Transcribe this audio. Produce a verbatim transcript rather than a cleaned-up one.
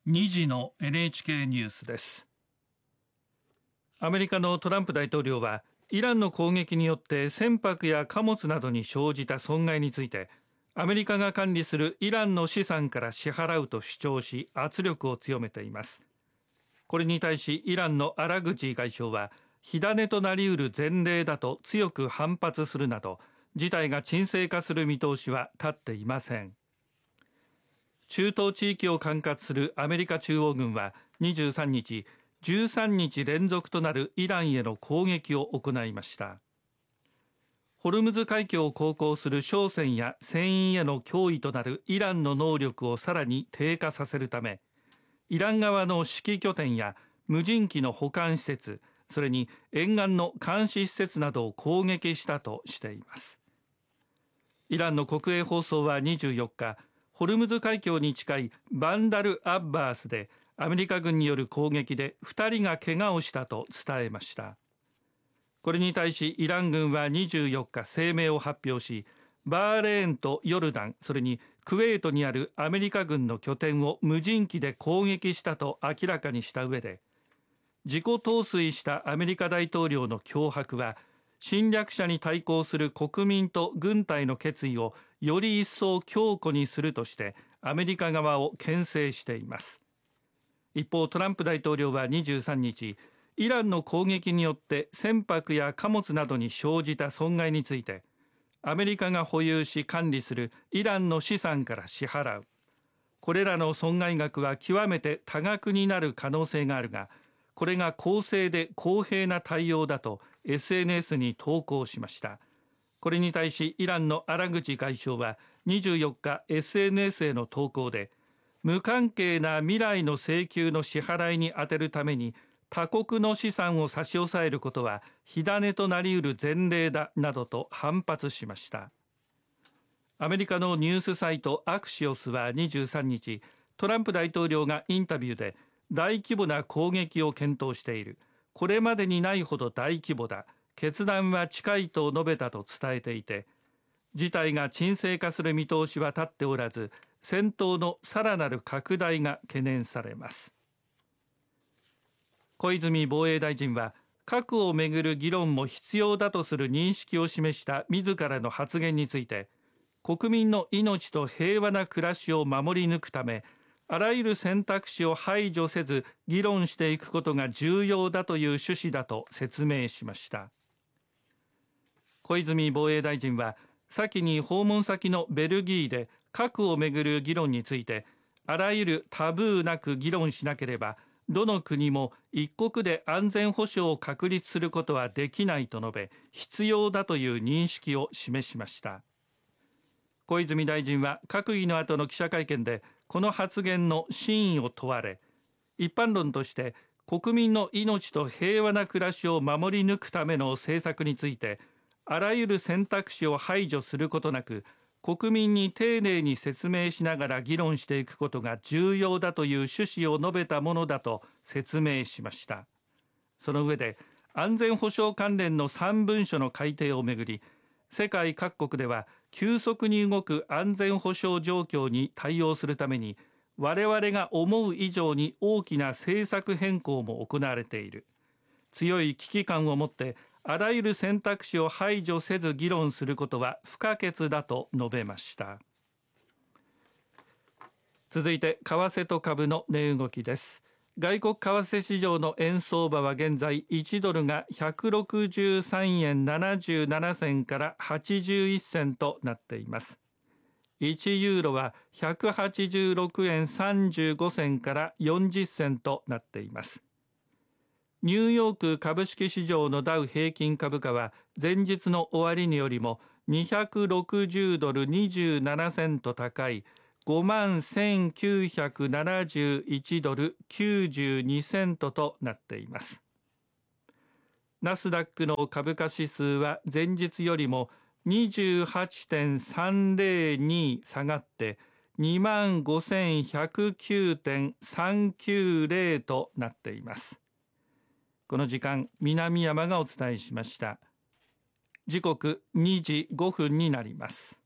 にじの エヌエイチケー ニュースです。アメリカのトランプ大統領はイランの攻撃によって船舶や貨物などに生じた損害についてアメリカが管理するイランの資産から支払うと主張し圧力を強めています。これに対しイランのアラグチ外相は火種となりうる前例だと強く反発するなど事態が沈静化する見通しは立っていません。中東地域を管轄するアメリカ中央軍はにじゅうさんにち、じゅうさんにち連続となるイランへの攻撃を行いました。ホルムズ海峡を航行する商船や船員への脅威となるイランの能力をさらに低下させるため、イラン側の指揮拠点や無人機の保管施設、それに沿岸の監視施設などを攻撃したとしています。イランの国営放送はにじゅうよっか、ホルムズ海峡に近いバンダル・アッバースでアメリカ軍による攻撃でふたりが怪我をしたと伝えました。これに対しイラン軍はにじゅうよっか声明を発表し、バーレーンとヨルダン、それにクウェートにあるアメリカ軍の拠点を無人機で攻撃したと明らかにした上で、自己陶酔したアメリカ大統領の脅迫は侵略者に対抗する国民と軍隊の決意をより一層強固にするとしてアメリカ側を牽制しています。一方トランプ大統領はにじゅうさんにち、イランの攻撃によって船舶や貨物などに生じた損害についてアメリカが保有し管理するイランの資産から支払う。これらの損害額は極めて多額になる可能性があるが、これが公正で公平な対応だと エスエヌエス に投稿しました。これに対しイランのアラグチ外相はにじゅうよっか エスエヌエス への投稿で、無関係な未来の請求の支払いに充てるために他国の資産を差し押さえることは火種となりうる前例だなどと反発しました。アメリカのニュースサイトアクシオスはにじゅうさんにち、トランプ大統領がインタビューで大規模な攻撃を検討している、これまでにないほど大規模だ、決断は近いと述べたと伝えていて、事態が沈静化する見通しは立っておらず、戦闘のさらなる拡大が懸念されます。小泉防衛大臣は核をめぐる議論も必要だとする認識を示した自らの発言について、国民の命と平和な暮らしを守り抜くためあらゆる選択肢を排除せず議論していくことが重要だという趣旨だと説明しました。小泉防衛大臣は先に訪問先のベルギーで核をめぐる議論についてあらゆるタブーなく議論しなければどの国も一国で安全保障を確立することはできないと述べ、必要だという認識を示しました。小泉大臣は閣議の後の記者会見でこの発言の真意を問われ、一般論として国民の命と平和な暮らしを守り抜くための政策についてあらゆる選択肢を排除することなく国民に丁寧に説明しながら議論していくことが重要だという趣旨を述べたものだと説明しました。その上で安全保障関連のさんぶんしょの改定をめぐり、世界各国では急速に動く安全保障状況に対応するために我々が思う以上に大きな政策変更も行われている。強い危機感を持ってあらゆる選択肢を排除せず議論することは不可欠だと述べました。続いて為替と株の値動きです。外国為替市場の円相場は現在いちドルがひゃくろくじゅうさんえんななじゅうななせんからはちじゅういっせんとなっています。いちユーロはひゃくはちじゅうろくえんさんじゅうごせんからよんじゅっせんとなっています。ニューヨーク株式市場のダウ平均株価は前日の終値よりもにひゃくろくじゅうドルにじゅうななセント高いごまんせんきゅうひゃくななじゅういちドルきゅうじゅうにセントとなっています。ナスダックの株価指数は前日よりも にじゅうはちてんさんぜろに 下がって にまんごせんひゃくきゅうてんさんきゅうぜろ となっています。この時間、南山がお伝えしました。時刻にじごふんになります。